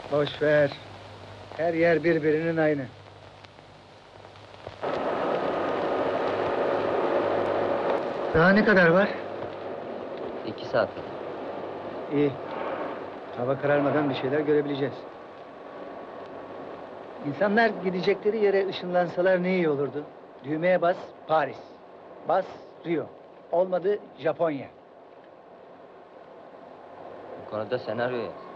Boş ver. Her yer birbirinin aynı. Daha ne kadar var? 2 saat kadar. İyi. Hava kararmadan bir şeyler görebileceğiz. İnsanlar gidecekleri yere ışınlansalar ne iyi olurdu. Düğmeye bas, Paris. Bas, Rio. Olmadı, Japonya. Bu konuda senaryo yaz.